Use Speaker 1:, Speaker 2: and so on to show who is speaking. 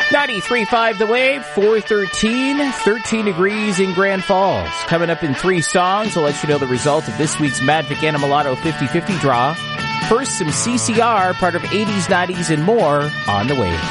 Speaker 1: 93.5 The Wave, 413, 13 degrees in Grand Falls. Coming up in 3 songs, I'll let you know the result of this week's Magic Animal Lotto 50-50 draw. First, some CCR, part of 80s, 90s, and more on The Wave.